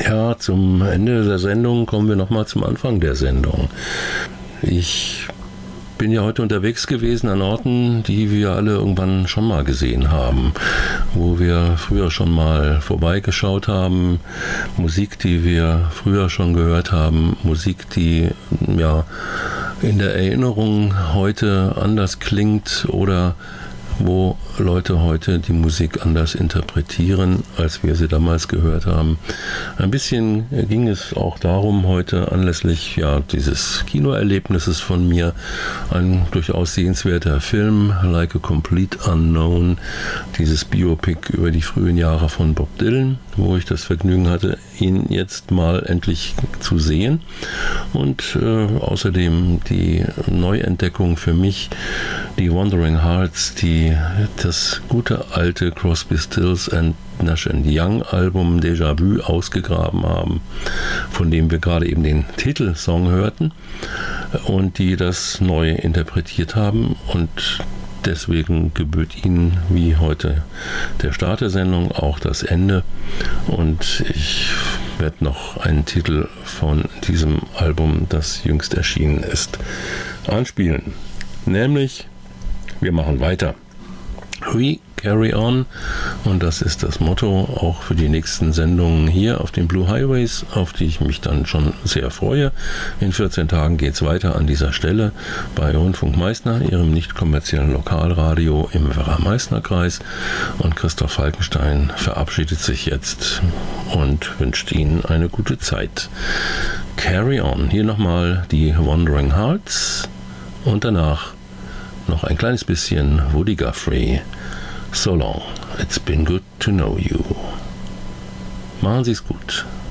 Ja, zum Ende der Sendung kommen wir nochmal zum Anfang der Sendung. Ich bin ja heute unterwegs gewesen an Orten, die wir alle irgendwann schon mal gesehen haben, wo wir früher schon mal vorbeigeschaut haben, Musik, die wir früher schon gehört haben, Musik, die ja in der Erinnerung heute anders klingt oder wo Leute heute die Musik anders interpretieren, als wir sie damals gehört haben. Ein bisschen ging es auch darum, heute anlässlich dieses Kinoerlebnisses von mir, ein durchaus sehenswerter Film, Like a Complete Unknown, dieses Biopic über die frühen Jahre von Bob Dylan, wo ich das Vergnügen hatte, ihn jetzt mal endlich zu sehen. Und außerdem die Neuentdeckung für mich, die Wandering Hearts, die das gute alte Crosby, Stills and Nash & Young Album Déjà-vu ausgegraben haben, von dem wir gerade eben den Titelsong hörten und die das neu interpretiert haben, und deswegen gebührt Ihnen wie heute der Start der Sendung auch das Ende, und ich werde noch einen Titel von diesem Album, das jüngst erschienen ist, anspielen, nämlich wir machen weiter. We carry on, und das ist das Motto auch für die nächsten Sendungen hier auf den Blue Highways, auf die ich mich dann schon sehr freue. In 14 Tagen geht es weiter an dieser Stelle bei Rundfunk Meißner, Ihrem nicht kommerziellen Lokalradio im Werra-Meißner-Kreis, und Christoph Falkenstein verabschiedet sich jetzt und wünscht Ihnen eine gute Zeit. Carry on, hier nochmal die Wandering Hearts und danach noch ein kleines bisschen Woody Guthrie. So long, it's been good to know you. Machen Sie es gut.